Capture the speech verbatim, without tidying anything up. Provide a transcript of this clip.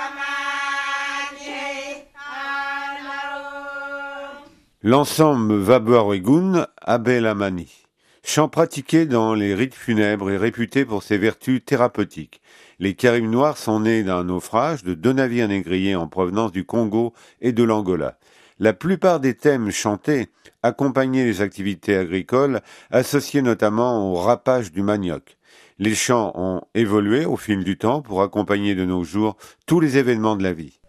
L'ensemble Wabuaregun Abelamani, chant pratiqué dans les rites funèbres et réputé pour ses vertus thérapeutiques. Les Caraïbes noirs sont nés d'un naufrage de deux navires négriers en provenance du Congo et de l'Angola. La plupart des thèmes chantés accompagnaient les activités agricoles, associées notamment au rapage du manioc. Les chants ont évolué au fil du temps pour accompagner de nos jours tous les événements de la vie.